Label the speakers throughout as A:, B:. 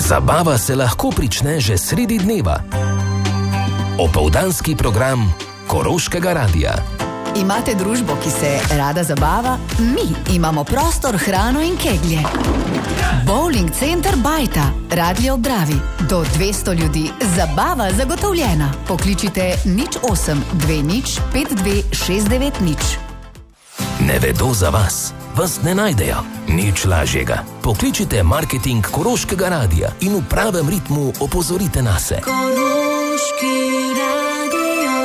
A: Zabava se lahko prične že sredi dneva. Opoldanski program Koroškega radia.
B: Imate družbo, ki se rada zabava? Mi imamo prostor, hrano in keglje. Bowling center Bajta, Radlje ob Dravi. Do 200 ljudi, zabava zagotovljena. Pokličite 08 20 52 690.
A: Ne vedo za vas, vas ne najdejo. Nič lažjega. Pokličite marketing Koroškega radia in v pravem ritmu opozorite nase. Koroški radio.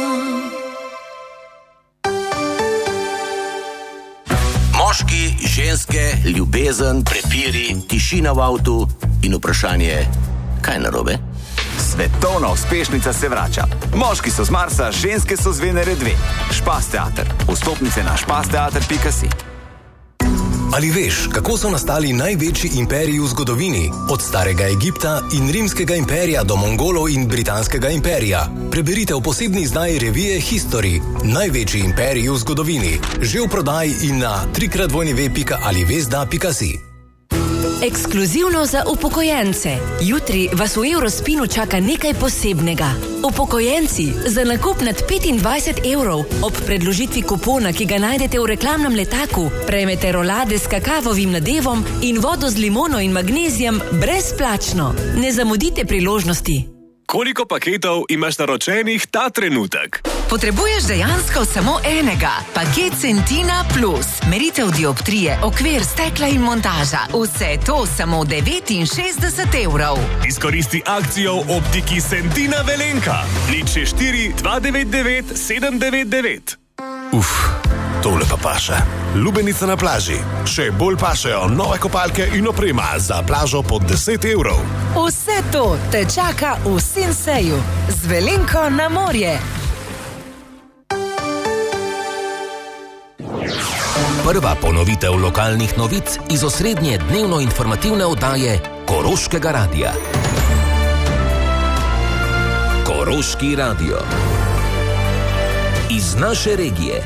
C: Moški, ženske, ljubezen, prepiri, tišina v avtu in vprašanje, kaj narobe?
D: Svetovna uspešnica se vrača. Moški so z Marsa, ženske so z Venere 2. Špas teater. Vstopnice na špasteater.si.
E: Ali veš, kako so nastali največji imperiji v zgodovini? Od starega Egipta in rimskega imperija do Mongolov in britanskega imperija. Preberite v posebni izdaji revije History. Največji imperiji v zgodovini. Že v prodaji in na www.alivesda.si.
F: Ekskluzivno za upokojence. Jutri vas v Eurospinu čaka nekaj posebnega. Upokojenci za nakup nad 25 evrov ob predložitvi kupona, ki ga najdete v reklamnem letaku, prejmete rolade s kakavovim nadevom in vodo z limono in magnezijem brezplačno. Ne zamudite priložnosti.
G: Koliko paketov imaš naročenih ta trenutek?
H: Potrebuješ dejansko samo enega. Paket Centina Plus. Meritev dioptrije, okvir, stekla in montaža. Vse to samo 69 evrov.
G: Izkoristi akcijo v optiki Centina Velenka. Nič 4 299 799.
I: Tole pa paše. Lubenica na plaži. Še bolj pašejo nove kopalke in oprema za plažo pod 10 evrov.
H: Vse to te čaka v Sinseju. Z Velenko na morje.
A: Prva ponovitev lokalnih novic iz osrednje dnevno-informativne oddaje Koroškega radia. Koroški radio. Iz naše regije.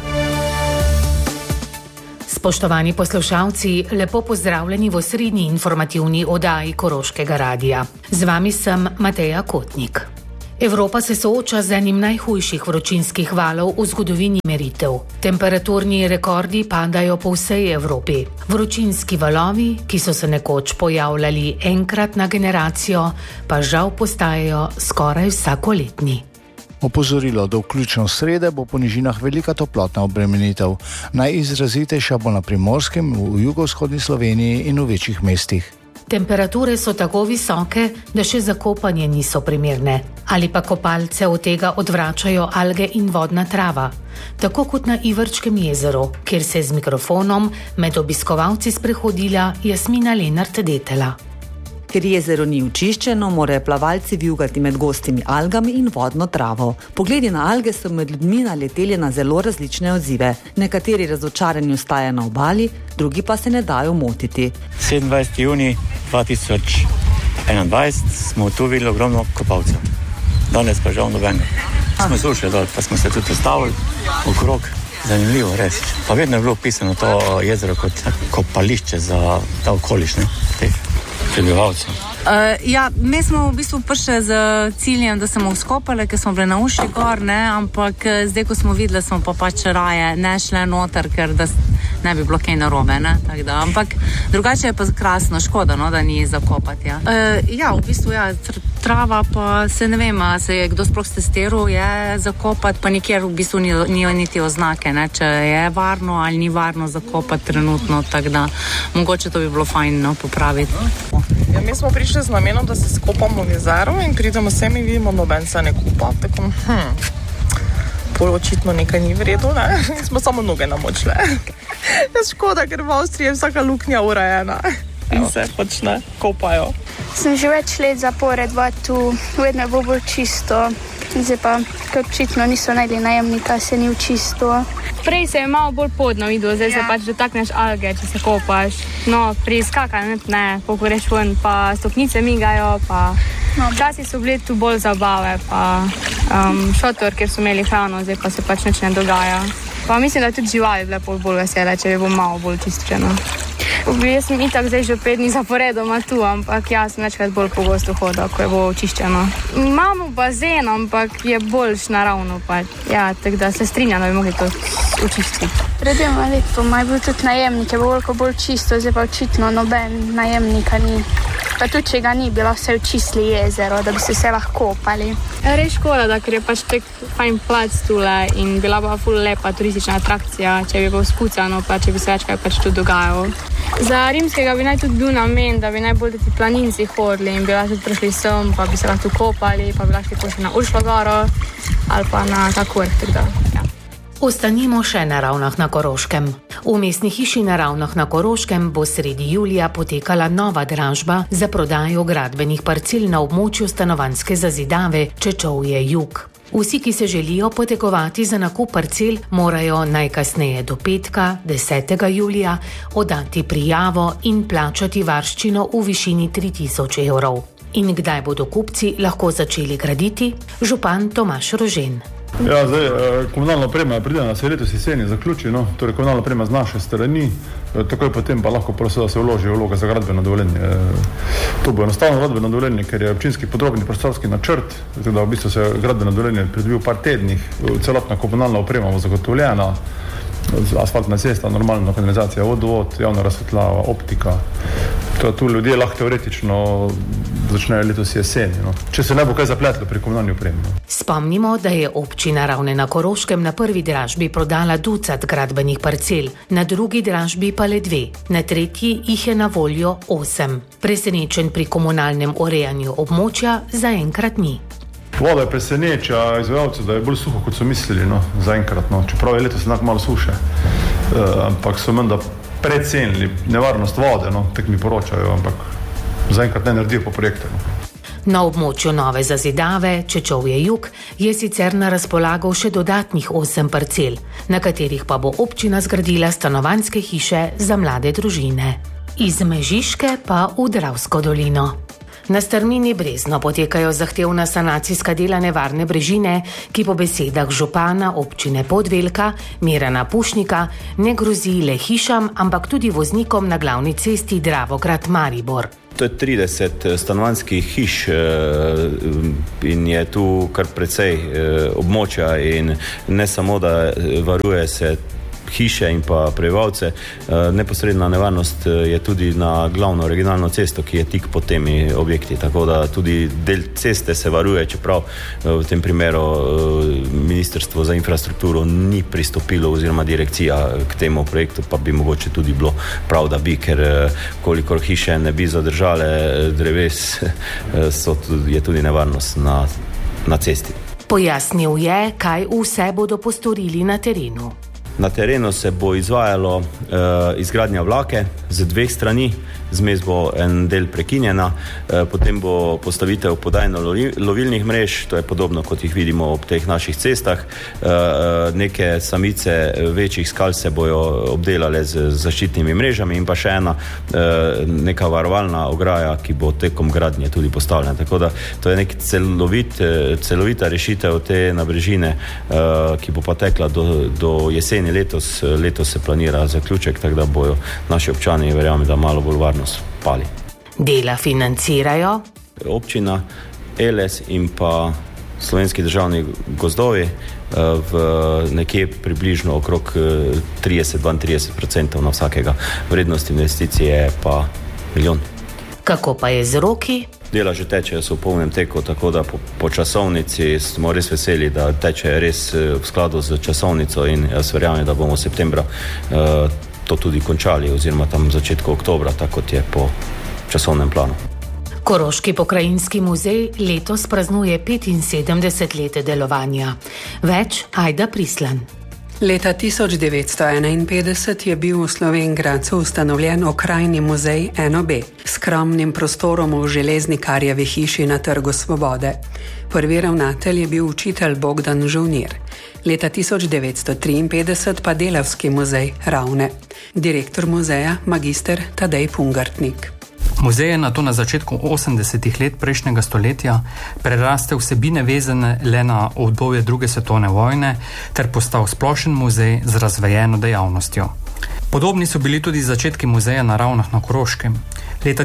J: Spoštovani poslušalci, lepo pozdravljeni v osrednji informativni oddaji Koroškega radia. Z vami sem Mateja Kotnik. Evropa se sooča z enim najhujših vročinskih valov v zgodovini meritev. Temperaturni rekordi padajo po vsej Evropi. Vročinski valovi, ki so se nekoč pojavljali enkrat na generacijo, pa žal postajajo skoraj vsakoletni.
K: Opozorilo, do vključno srede bo po nižinah velika toplotna obremenitev. Najizrazitejša bo na Primorskem, v jugovzhodni Sloveniji in v večjih mestih.
J: Temperature so tako visoke, da še za kopanje niso primerne. Ali pa kopalce od tega odvračajo alge in vodna trava. Tako kot na Ivrčkem jezeru, kjer se je z mikrofonom med obiskovalci sprehodila Jasmina Lenart-Detela.
L: Ker jezero ni očiščeno, morajo plavalci vijugati med gostimi algami in vodno travo. Pogledi na alge so med ljudmi naleteli na zelo različne odzive. Nekateri razočarani ostajajo na obali, drugi pa se ne dajo motiti.
M: 27. junij 2021 smo tu videli ogromno kopalcev. Danes pa žal nobenega. Smo slušali dol, pa smo se tudi postavili okrog. Zanimivo, res. Pa vedno je bilo pisano to jezero kot kopališče za ta okoliš, ne, teh prebivalcev.
N: Mi smo v bistvu prišli z ciljem, da smo skopali, ker smo bili na uši gor, ne, ampak zdaj, ko smo videli, smo pa pač raje ne šle noter, ker da ne bi bilo kaj narobe, ne, tako da, ampak drugače je pa krasno, škoda, no, da ni zakopati, ja. V bistvu, trava pa se ne vem, se je kdo sploh testiral, je zakopati, pa nikjer v bistvu ni niti oznake, ne, če je varno ali ni varno zakopati trenutno, tako da, mogoče to bi bilo fajn, no, popraviti.
O: Ja, mi smo prišli z namenom, da se skopamo v jezero in pridemo sem in vidimo, noben se ne kupa, tako, pol očitno nekaj ni v redu, ne, in smo samo noge namočile. Škoda, ker v Avstriji je vsaka luknja urejena in se pač ne kopajo.
P: Sem že več let zapored tu, vedno je bolj čisto, zdaj pa, ker očitno niso najeli najemnika, se ni v čisto.
Q: Prej se je malo bolj podno videl, zdaj se pač dotakneš alge, če se kopaš. No, pri skakanju ne, pokoreš ven, pa stopnice migajo, pa včasih so bili tu bolj zabave, pa šotor, kjer so imeli hrano, zdaj pa se pač nič ne dogaja. Pa mislim, da tudi živali bile bolj vesele, če bi bilo malo bolj čiščeno. Jaz sem itak zdaj že 5 dni zaporedoma tu, ampak jaz sem večkrat bolj pogosto hodil, ko je bo očiščeno. Imamo bazen, ampak je boljš naravno pač. Ja, tako da se strinjam, da bi mogli to očistiti.
P: Predvsem lepo, maj bil tudi najemnik, je bilo bolj čisto, zdaj pa očitno noben najemnika ni. Pa tudi, če ga ni, bi lahko se očistili jezero, da bi se lahko kopali.
Q: Res škoda, da ker je pač tek fajn plac tule in bila pa ful lepa turistična atrakcija, če bi bilo spucano, pa če bi se večkaj pač tu dogajalo. Za rimskega bi naj tudi bil namen, da bi najbolj ti planinci hodili in bi lahko tudi prišli sem, pa bi se lahko kopali, pa bi lahko pošli na Uršlo goro ali pa na tak vrh, tako da, ja.
J: Ostanimo še na Ravnah na Koroškem. V mestni hiši na Ravnah na Koroškem bo sredi julija potekala nova dražba za prodajo gradbenih parcel na območju stanovanjske zazidave Čečovje jug. Vsi, ki se želijo potegovati za nakup parcel, morajo najkasneje do petka, 10. julija, oddati prijavo in plačati varščino v višini 3000 evrov. In kdaj bodo kupci lahko začeli graditi? Župan Tomaž Rožen.
R: Ja, zdaj, komunalna oprema pride na se letos jeseni zaključi, no, torej komunalna oprema z naše strani, takoj potem pa lahko prosto, da se vloži vloga za gradbeno dovoljenje. To bo enostavno gradbeno dovoljenje, ker je občinski podrobni prostorski načrt, tako da v bistvu se gradbeno dovoljenje pridobi v par tednih, celotna komunalna oprema bo zagotovljena, asfaltna cesta, normalna kanalizacija, vodovod, javna razsvetljava, optika. Tu ljudje lahko teoretično začnejo letos jeseni, no. Če se ne bo kaj zapletlo pri komunalni opremi. No.
J: Spomnimo, da je občina Ravne na Koroškem na prvi dražbi prodala 200 gradbenih parcel, na drugi dražbi pa le 2, na tretji jih je na voljo 8. Presenečen pri komunalnem urejanju območja zaenkrat ni.
R: Voda je preseneča izvajalcev, da je bolj suho, kot so mislili, no, zaenkrat, no. Čeprav je letos enako malo suše, ampak so menda precenili nevarnost vode, no, tak mi poročajo, ampak zaenkrat ne naredijo po projekte. No.
J: Na območju nove zazidave Čečovje jug je sicer na razpolago še dodatnih 8 parcel, na katerih pa bo občina zgradila stanovanjske hiše za mlade družine. Iz Mežiške pa v Dravsko dolino. Na strmini Brezno potekajo zahtevna sanacijska dela nevarne brežine, ki po besedah župana občine Podvelka Mirana Pušnika ne grozi le hišam, ampak tudi voznikom na glavni cesti Dravograd-Maribor.
S: To je 30 stanovanjskih hiš in je tu kar precej območja in ne samo, da varuje se hiše in pa prebivalce, neposredna nevarnost je tudi na glavno regionalno cesto, ki je tik pod temi objekti, tako da tudi del ceste se varuje, čeprav v tem primeru Ministrstvo za infrastrukturo ni pristopilo oziroma direkcija k temu projektu, pa bi mogoče tudi bilo prav, da bi, ker kolikor hiše ne bi zadržale dreves, je tudi nevarnost na cesti.
J: Pojasnil je, kaj vse bodo postorili na terenu.
S: Na terenu se bo izvajalo izgradnja vlake z 2 strani, zmes bo en del prekinjena, potem bo postavitev podajno-lovilnih mrež, to je podobno, kot jih vidimo ob teh naših cestah. Neke samice večjih skal se bojo obdelale z zaščitnimi mrežami in pa še ena neka varovalna ograja, ki bo tekom gradnje tudi postavljena. Tako da to je nek celovita rešitev te nabrežine, ki bo pa tekla do jeseni letos se planira zaključek, tako da bojo naši občani, verjamem, da malo bolj varno spali.
J: Dela financirajo
S: občina, ELES in pa Slovenski državni gozdovi v nekje približno okrog 30-32% na vsakega. Vrednost investicije pa 1 milijon.
J: Kako pa je z roki?
S: Dela že tečejo, so v polnem teku, tako da po časovnici smo res veseli, da teče res v skladu z časovnico in jaz verjamem, da bomo septembra to tudi končali oziroma tam v začetku oktobra, tako kot je po časovnem planu.
J: Koroški pokrajinski muzej letos praznuje 75 let delovanja. Več Ajda Prislan.
T: Leta 1951 je bil v Slovenj Gradcu ustanovljen okrajni muzej NOB s skromnim prostorom v Železnikarjevi hiši na Trgu Svobode. Prvi ravnatelj je bil učitelj Bogdan Žolnir. Leta 1953 pa Delavski muzej Ravne. Direktor muzeja magister Tadej Pungartnik.
U: Muzej je nato na začetku 80-ih let prejšnjega stoletja prerastel vsebine vezane le na obdobje 2. svetovne vojne ter postal splošen muzej z razvejeno dejavnostjo. Podobni so bili tudi začetki muzeja na Ravnah na Koroškem. Leta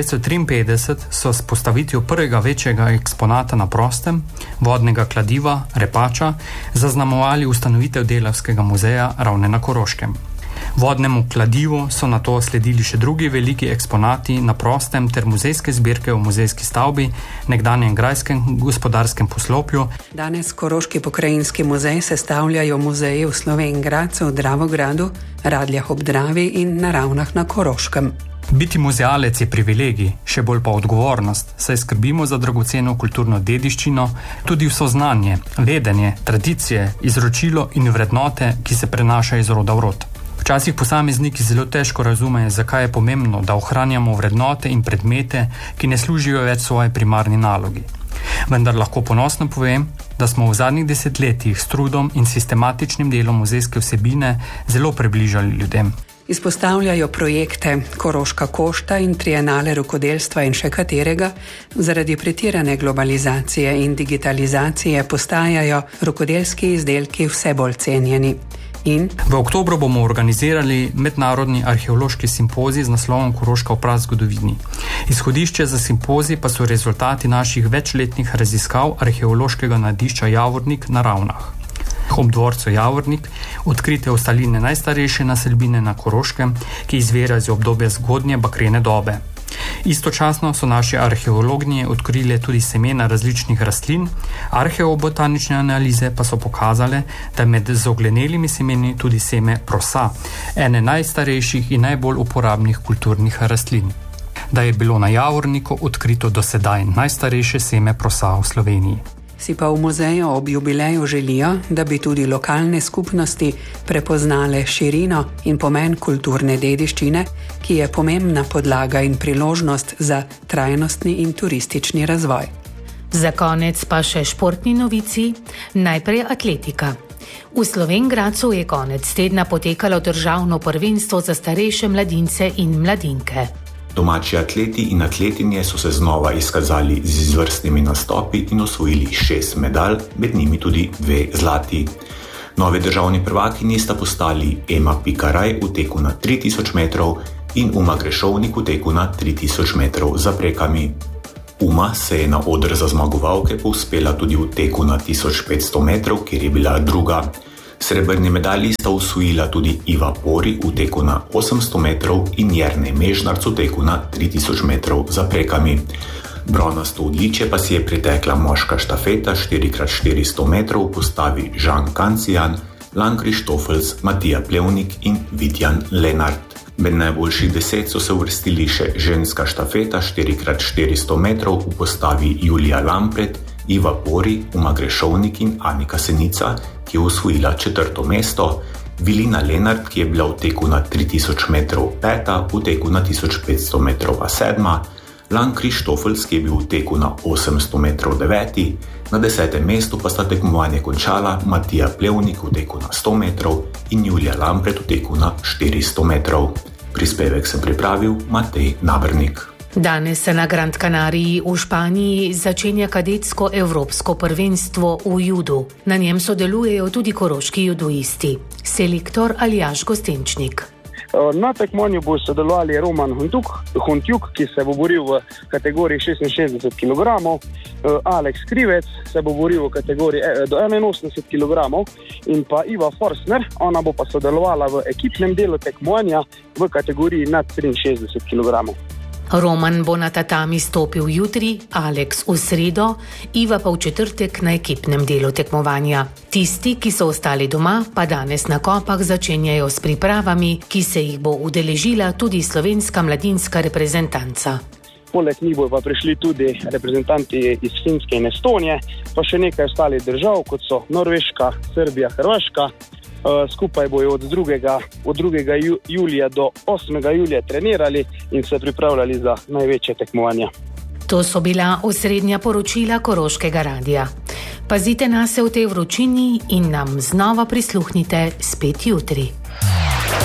U: 1953 so s postavitvijo prvega večjega eksponata na prostem, vodnega kladiva, repača, zaznamovali ustanovitev Delavskega muzeja Ravne na Koroškem. Vodnemu kladivu so nato sledili še drugi veliki eksponati na prostem ter muzejske zbirke v muzejski stavbi, nekdanjem grajskem gospodarskem poslopju.
T: Danes Koroški pokrajinski muzej sestavljajo muzeji v Slovenj Gradcu, Dravogradu, Radljah ob Dravi in na Ravnah na Koroškem.
U: Biti muzealec je privilegij, še bolj pa odgovornost, saj skrbimo za dragoceno kulturno dediščino, tudi vso znanje, vedenje, tradicije, izročilo in vrednote, ki se prenašajo iz roda v rod. Včasih posamezniki zelo težko razumejo, zakaj je pomembno, da ohranjamo vrednote in predmete, ki ne služijo več svoji primarni nalogi. Vendar lahko ponosno povem, da smo v zadnjih desetletjih s trudom in sistematičnim delom muzejske vsebine zelo približali ljudem.
T: Izpostavljajo projekte Koroška košta in trienale rokodelstva in še katerega, zaradi pretirane globalizacije in digitalizacije postajajo rokodelski izdelki vse bolj cenjeni.
U: V oktobru bomo organizirali mednarodni arheološki simpozij z naslovom Koroška v prazgodovini. Izhodišče za simpozij pa so rezultati naših večletnih raziskav arheološkega nadišča Javornik na Ravnah. Ob dvorcu Javornik odkrite ostaline najstarejše naselbine na Koroškem, ki izvirajo iz obdobja zgodnje bakrene dobe. Istočasno so naši arheologinje odkrile tudi semena različnih rastlin, arheobotanične analize pa so pokazale, da med zoglenelimi semeni tudi seme prosa, ene najstarejših in najbolj uporabnih kulturnih rastlin. Da je bilo na Javorniku odkrito do sedaj najstarejše seme prosa v Sloveniji.
T: Si pa v muzeju ob jubileju želijo, da bi tudi lokalne skupnosti prepoznale širino in pomen kulturne dediščine, ki je pomembna podlaga in priložnost za trajnostni in turistični razvoj.
J: Za konec pa še športni novici, najprej atletika. V Slovenj Gradcu je konec tedna potekalo državno prvenstvo za starejše mladince in mladinke.
B: Domači atleti in atletinje so se znova izkazali z izvrstnimi nastopi in osvojili 6 medalj, med njimi tudi 2 zlati. Nove državni prvakinji sta postali Ema Pikaraj v teku na 3000 metrov in Uma Grešovnik v teku na 3000 metrov za prekami. Uma se je na oder za zmagovalke povzpela tudi v teku na 1500 metrov, kjer je bila druga. Srebrni medalji sta osvojila tudi Iva Pori v teku na 800 metrov in Jernej Mežnarc v teku na 3000 metrov za prekami. Bronasto odličje pa si je pritekla moška štafeta 4x400 metrov v postavi Žan Kancijan, Lan Krištofels, Matija Plevnik in Vidjan Lenart. Med najboljših 10 so se uvrstili še ženska štafeta 4x400 metrov v postavi Julija Lampret, Iva Pori, Uma Grešovnik in Anika Senica, ki je osvojila 4. mesto, Vilina Lenart, ki je bila v teku na 3000 metrov 5., v teku na 1500 metrov 7., Lan Krištofels, ki je bil v teku na 800 metrov 9., na 10. mestu pa sta tekmovanje končala Matija Plevnik v teku na 100 metrov in Julija Lampret v teku na 400 metrov. Prispevek sem pripravil Matej Nabernik.
J: Danes se na Gran Canariji v Španiji začenja kadetsko evropsko prvenstvo v judu. Na njem sodelujejo tudi koroški judoisti. Selektor Aljaž Gostenčnik.
V: Na tekmovanju bo sodelovali Roman Huntjuk, ki se bo boril v kategoriji 66 kg, Alex Krivec se bo boril v kategoriji do 81 kg in pa Iva Forsner, ona bo pa sodelovala v ekipnem delu tekmovanja v kategoriji nad 63 kg.
J: Roman bo na tatami stopil jutri, Alex v sredo, Iva pa v četrtek na ekipnem delu tekmovanja. Tisti, ki so ostali doma, pa danes na Kopah začenjajo s pripravami, ki se jih bo udeležila tudi slovenska mladinska reprezentanca.
V: Poleg njih bo pa prišli tudi reprezentanti iz Finske in Estonije, pa še nekaj ostalih držav, kot so Norveška, Srbija, Hrvaška. Skupaj bojo od 2. julija do 8. julija trenirali in se pripravljali za največje tekmovanja.
J: To so bila osrednja poročila Koroškega radia. Pazite nase v tej vročini in nam znova prisluhnite spet jutri.